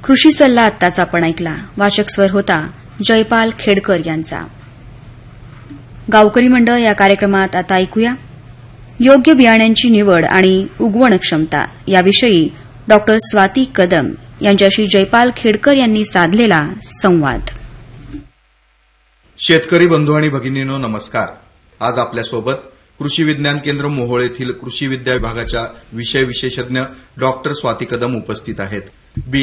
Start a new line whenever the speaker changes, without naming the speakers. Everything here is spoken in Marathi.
कृषी सल्ला आत्ताच आपण ऐकला. वाचक स्वर होता जयपाल खेडकर यांचा. गावकरी मंडळ या कार्यक्रमात आता ऐकूया योग्य बियाण्यांची निवड आणि उगवण क्षमता याविषयी डॉ. स्वाती कदम यांच्याशी जयपाल खेडकर यांनी साधलेला संवाद.
शेतकरी बंधू आणि भगिनींनो, नमस्कार. आज आपल्यासोबत कृषी विज्ञान केंद्र मोहोळ येथील कृषी विद्या विभागाच्या विषय विशेषज्ञ डॉ. स्वाती कदम उपस्थित आहेत.